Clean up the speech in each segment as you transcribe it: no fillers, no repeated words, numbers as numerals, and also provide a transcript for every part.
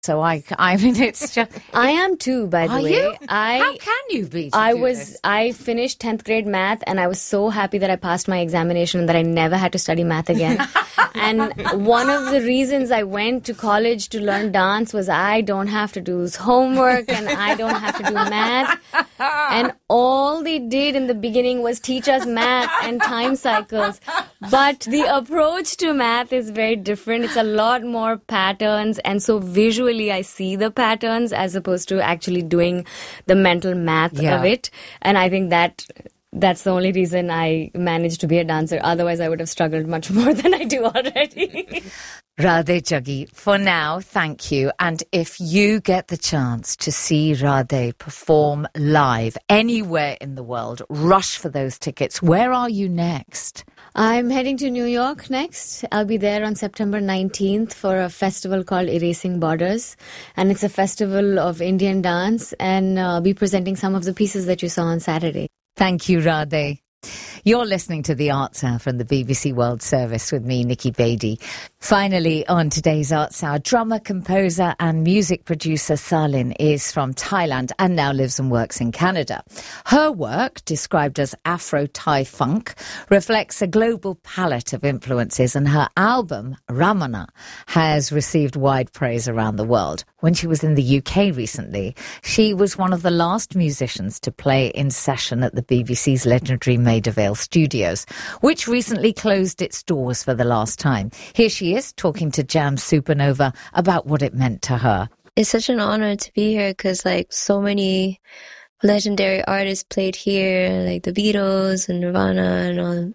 So I mean, it's just... I am too, by the way. You? How can you be? I finished 10th grade math and I was so happy that I passed my examination and that I never had to study math again. And one of the reasons I went to college to learn dance was I don't have to do homework and I don't have to do math. And all they did in the beginning was teach us math and time cycles. But the approach to math is very different. It's a lot more patterns, and so visually I see the patterns as opposed to actually doing the mental math of it. And I think that's the only reason I managed to be a dancer. Otherwise, I would have struggled much more than I do already. Radhe Jaggi, for now, thank you. And if you get the chance to see Radhe perform live anywhere in the world, rush for those tickets. Where are you next? I'm heading to New York next. I'll be there on September 19th for a festival called Erasing Borders. And it's a festival of Indian dance, and I'll be presenting some of the pieces that you saw on Saturday. Thank you, Radhe. You're listening to The Arts Hour from the BBC World Service with me, Nikki Bedi. Finally, on today's Arts Hour, drummer, composer and music producer Salin is from Thailand and now lives and works in Canada. Her work, described as Afro-Thai funk, reflects a global palette of influences, and her album, Ramana, has received wide praise around the world. When she was in the UK recently, she was one of the last musicians to play in session at the BBC's legendary Maida Vale Studios, which recently closed its doors for the last time. Here she is talking to Jam Supernova about what it meant to her. It's such an honor to be here because so many legendary artists played here, like the Beatles and Nirvana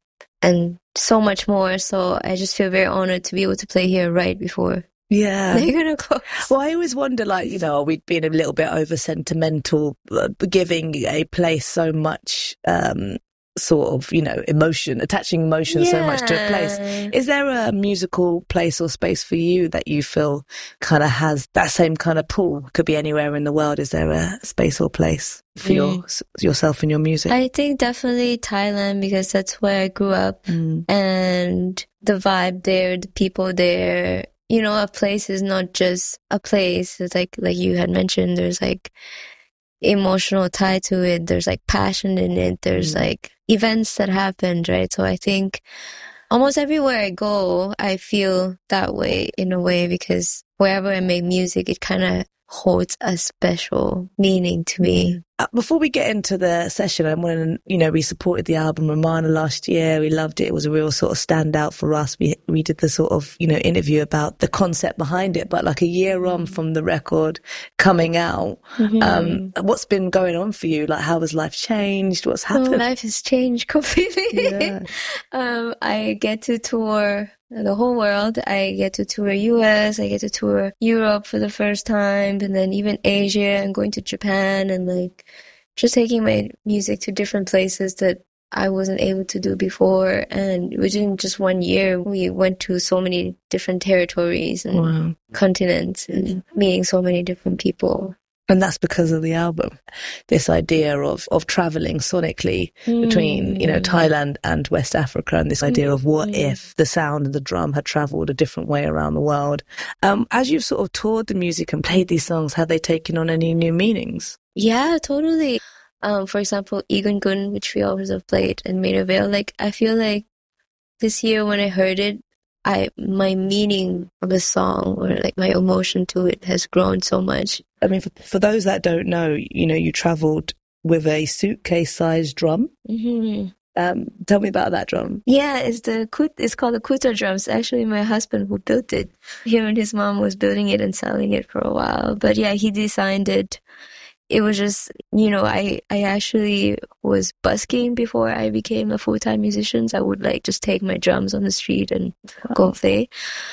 and so much more. So I just feel very honored to be able to play here right before. Yeah. They're going to close. Well, I always wonder, are we being a little bit over sentimental, giving a place so much emotion, attaching emotion so much to a place. Is there a musical place or space for you that you feel kind of has that same kind of pull? Could be anywhere in the world. Is there a space or place for yourself and your music? I think definitely Thailand, because that's where I grew up, and the vibe there, the people there. A place is not just a place. It's like you had mentioned, there's emotional tie to it. There's passion in it. There's events that happened, right? So I think almost everywhere I go, I feel that way in a way, because wherever I make music, it kind of holds a special meaning to me. Before we get into the session, I want to, we supported the album Ramana last year. We loved it. It was a real sort of standout for us. We did the sort of, interview about the concept behind it, but a year on from the record coming out, what's been going on for you? How has life changed? What's happened? Life has changed completely. Yeah. I get to tour the whole world. I get to tour US, I get to tour Europe for the first time, and then even Asia, and going to Japan, and just taking my music to different places that I wasn't able to do before. And within just 1 year, we went to so many different territories and continents, and meeting so many different people. And that's because of the album. This idea of traveling sonically between, Thailand and West Africa, and this idea of what if the sound and the drum had traveled a different way around the world. As you've sort of toured the music and played these songs, have they taken on any new meanings? Yeah, totally. For example, Igun Gun, which we always have played, and Maida Vale, I feel like this year when I heard it, my meaning of the song, or my emotion to it, has grown so much. I mean, for those that don't know, you travelled with a suitcase-sized drum. Tell me about that drum. Yeah, it's called the Kuta drums. Actually, my husband who built it. Him and his mom was building it and selling it for a while. But yeah, he designed it. It was just, I actually was busking before I became a full-time musician. So I would just take my drums on the street and go play.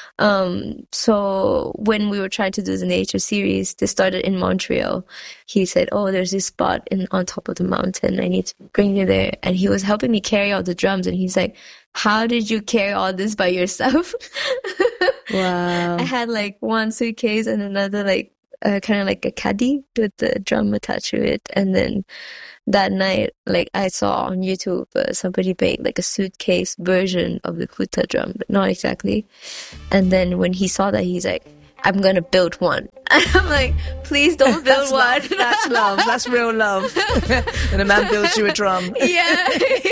So when we were trying to do the nature series, they started in Montreal. He said, there's this spot on top of the mountain. I need to bring you there. And he was helping me carry all the drums. And he's like, how did you carry all this by yourself? Wow. I had one suitcase and another kind of like a caddy with the drum attached to it. And then that night, I saw on YouTube, somebody made a suitcase version of the Kuta drum, but not exactly. And then when he saw that, he's like, I'm going to build one. And I'm like, please don't build one. That's love. That's real love. And a man builds you a drum. Yeah.